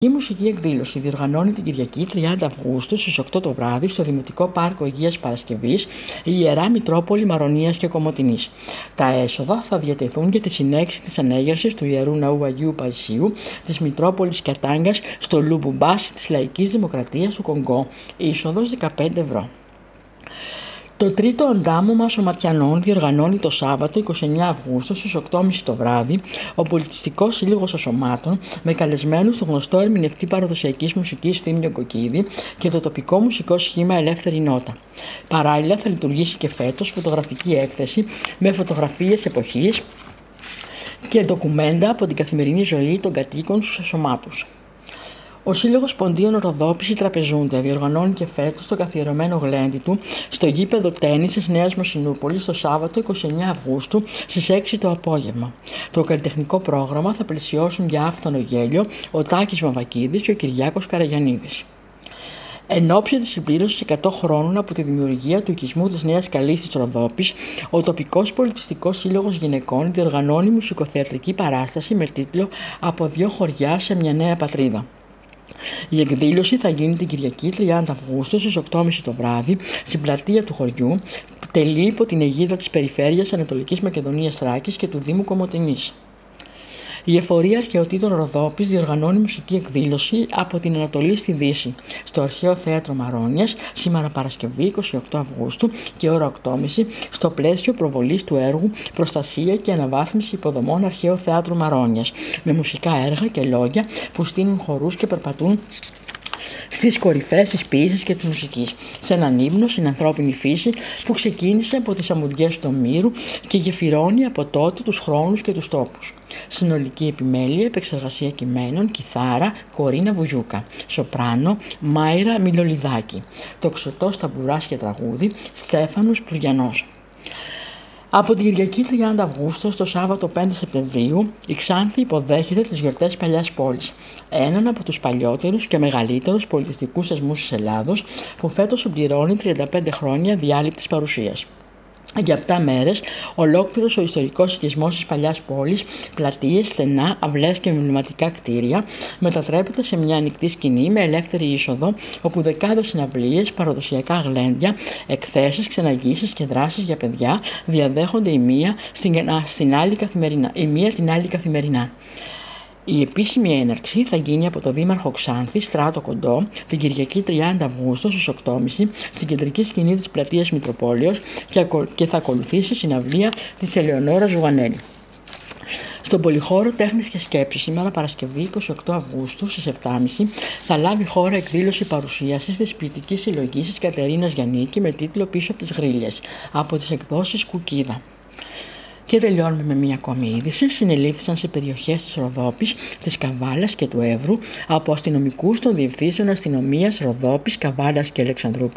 Η μουσική εκδήλωση διοργανώνει την Κυριακή 30 Αυγούστου στις 8 το βράδυ στο Δημοτικό Πάρκο Αγίας Παρασκευής, η Ιερά Μητρόπολη Μαρωνίας και Κομοτηνής. Τα έσοδα θα διατεθούν για τη συνέχιση της ανέγερσης του Ιερού Ναού Αγίου Παϊσίου της Μητρόπολης Κατάγκας στο Λουμπουμπάσι της Λαϊκής Δημοκρατίας του Κονγκό. Είσοδος 15 ευρώ. Το τρίτο αντάμωμα σωματιανών διοργανώνει το Σάββατο 29 Αυγούστου στις 8.30 το βράδυ ο Πολιτιστικός Σύλλογος Ασωμάτων με καλεσμένους τον γνωστό ερμηνευτή παραδοσιακής μουσικής Θήμιο Κοκκίδη και το τοπικό μουσικό σχήμα Ελεύθερη Νότα. Παράλληλα θα λειτουργήσει και φέτος φωτογραφική έκθεση με φωτογραφίες εποχής και ντοκουμέντα από την καθημερινή ζωή των κατοίκων στους ασωμάτους. Ο Σύλλογος Ποντίων Ροδόπης Τραπεζούνται διοργανώνει και φέτος το καθιερωμένο γλέντι του στο γήπεδο τένις της Νέας Μοσυνούπολης το Σάββατο 29 Αυγούστου στις 6 το απόγευμα. Το καλλιτεχνικό πρόγραμμα θα πλαισιώσουν για άφθονο γέλιο ο Τάκης Μαυακίδης και ο Κυριάκος Καραγιαννίδης. Εν ώψη της συμπλήρωσης 100 χρόνων από τη δημιουργία του οικισμού της Νέας Καλής της Ροδόπης, ο τοπικός πολιτιστικός σύλλογος γυναικών διοργανώνει μουσικοθεατρική παράσταση με τίτλο «Από δύο χωριά σε μια νέα πατρίδα». Η εκδήλωση θα γίνει την Κυριακή 30 Αυγούστου στις 8.30 το βράδυ στην πλατεία του χωριού, τελεί υπό την αιγίδα της Περιφέρειας Ανατολικής Μακεδονίας Θράκης και του Δήμου Κομοτηνής. Η Εφορία Αρχαιοτήτων Ροδόπης διοργανώνει μουσική εκδήλωση από την Ανατολή στη Δύση στο Αρχαίο Θέατρο Μαρώνιας σήμερα Παρασκευή 28 Αυγούστου και ώρα 8.30 στο πλαίσιο προβολής του έργου «Προστασία και αναβάθμιση υποδομών Αρχαίου Θέατρου Μαρώνιας» με μουσικά έργα και λόγια που στείνουν χορούς και περπατούν στις κορυφές της ποίησης και της μουσικής, σε έναν ύμνο στην ανθρώπινη φύση που ξεκίνησε από τις αμμουδιές του Ομήρου και γεφυρώνει από τότε τους χρόνους και τους τόπους. Συνολική επιμέλεια, επεξεργασία κειμένων, κιθάρα, Κορίνα Βουγιούκα, σοπράνο, Μάιρα Μιλολιδάκη, τοξωτός ταμπουράς και τραγούδι, Στέφανος Πλουριανός. Από την Κυριακή 30 Αυγούστου στο Σάββατο 5 Σεπτεμβρίου, η Ξάνθη υποδέχεται τις γιορτές Παλιάς Πόλης, έναν από τους παλιότερους και μεγαλύτερους πολιτιστικούς θεσμούς της Ελλάδος, που φέτος συμπληρώνει 35 χρόνια διάλειπτης παρουσίας. Για 7 μέρες, ολόκληρος ο ιστορικός οικισμός της Παλιάς Πόλης, πλατείες, στενά, αυλές και εμβληματικά κτίρια, μετατρέπεται σε μια ανοιχτή σκηνή με ελεύθερη είσοδο, όπου δεκάδες συναυλίες, παραδοσιακά γλέντια, εκθέσεις, ξεναγήσεις και δράσεις για παιδιά διαδέχονται η μία την άλλη καθημερινά. Η επίσημη έναρξη θα γίνει από το Δήμαρχο Ξάνθης, Στράτο Κοντό, την Κυριακή 30 Αυγούστου στις 8.30 στην κεντρική σκηνή της πλατείας Μητροπόλεως και θα ακολουθήσει συναυλία της Ελεονόρας Ζουγανέλη. Στον Πολυχώρο Τέχνης και Σκέψης, σήμερα Παρασκευή 28 Αυγούστου στις 7.30 θα λάβει χώρα εκδήλωση παρουσίασης της ποιητικής συλλογής της Κατερίνας Γιαννίκη με τίτλο «Πίσω από τις γρίλες» από τις εκδόσεις Κουκίδα. Και τελειώνουμε με μια ακόμη είδηση. Συνελήφθησαν σε περιοχές της Ροδόπης, της Καβάλας και του Εύρου από αστυνομικούς των διευθύνσεων αστυνομίας Ροδόπης, Καβάλας και Αλεξανδρούπολης